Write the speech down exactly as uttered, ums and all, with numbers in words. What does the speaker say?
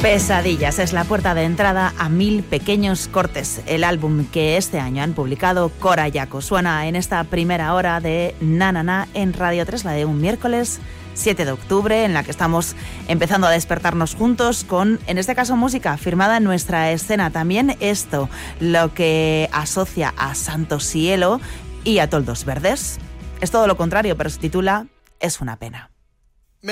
Pesadillas es la puerta de entrada a Mil Pequeños Cortes, el álbum que este año han publicado Cora Yaco. Suena en esta primera hora de Na Na Na en Radio tres, la de un miércoles siete de octubre, en la que estamos empezando a despertarnos juntos con, en este caso, música firmada en nuestra escena. También esto, lo que asocia a Santo Cielo y a Toldos Verdes. Es todo lo contrario, pero se titula Es una pena.